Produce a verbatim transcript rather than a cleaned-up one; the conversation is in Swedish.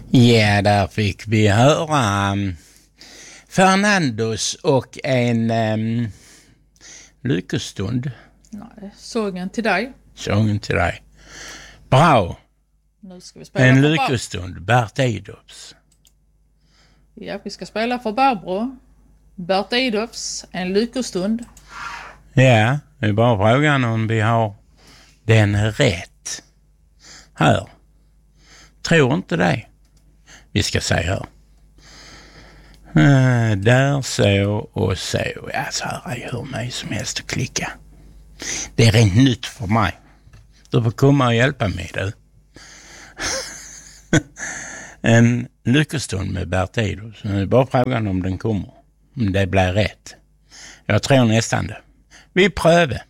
Ja, där fick vi höra um, Fernandos och en um, lyckostund. Nej, sången till dig. Sången till dig. Bra. Nu ska vi spela en för lyckostund, Bert Idofs. Ja, vi ska spela för Barbro. Bert Idofs, en lyckostund. Ja, det är bara frågan om vi har den rätt. Här. Tror inte det. Vi ska se här. Uh, där så och så. Ja, så här är hur mig som helst att klicka. Det är rent nytt för mig. Du får komma och hjälpa mig du. En lyckostund med Bert Idofs. Det är bara frågan om den kommer. Om det blir rätt. Jag tror nästan det. Vi prövar.